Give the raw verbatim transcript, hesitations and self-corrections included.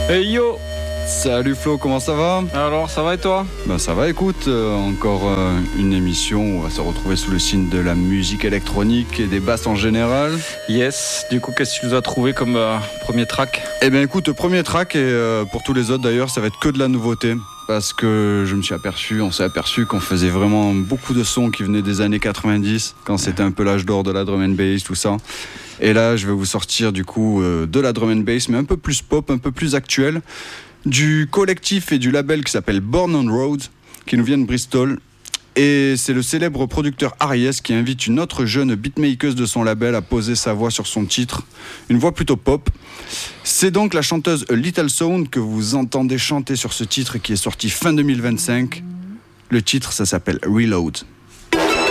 Hey yo! Salut Flo, comment ça va? Alors, ça va et toi? Ben ça va, écoute, euh, encore euh, une émission où on va se retrouver sous le signe de la musique électronique et des basses en général. Yes, du coup, qu'est-ce que tu nous as trouvé comme euh, premier track? Eh bien écoute, premier track, et euh, pour tous les autres d'ailleurs, ça va être que de la nouveauté. Parce que je me suis aperçu, on s'est aperçu qu'on faisait vraiment beaucoup de sons qui venaient des années quatre-vingt-dix, quand c'était un peu l'âge d'or de la drum and bass, tout ça. Et là, je vais vous sortir du coup euh, de la drum and bass, mais un peu plus pop, un peu plus actuel, du collectif et du label qui s'appelle Born on Road, qui nous vient de Bristol. Et c'est le célèbre producteur Aries qui invite une autre jeune beatmaker de son label à poser sa voix sur son titre, une voix plutôt pop. C'est donc la chanteuse A Little Sound que vous entendez chanter sur ce titre qui est sorti fin deux mille vingt-cinq. Le titre, ça s'appelle Reload.